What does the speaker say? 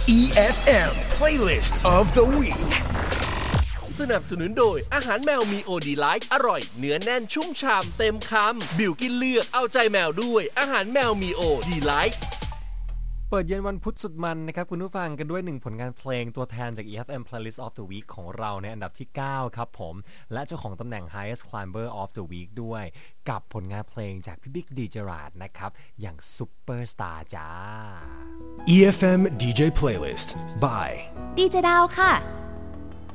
EFM Playlist of the Week สนับสนุนโดยอาหารแมวมีโอดีไลท์อร่อยเนื้อแน่นชุ่มฉ่ำเต็มคำบิวกินเลือกเอาใจแมวด้วยอาหารแมวมีโอดีไลท์เปิดเย็นวันพุธสุดมันนะครับคุณผู้ฟังกันด้วย1ผลงานเพลงตัวแทนจาก EFM Playlist of the Week ของเราในอันดับที่9ครับผมและเจ้าของตำแหน่ง Highest Climber of the Week ด้วยกับผลงานเพลงจากพี่บิ๊กดีเจอราร์ดนะครับอย่าง Superstar จ้า EFM DJ Playlist by ดีเจดาวค่ะ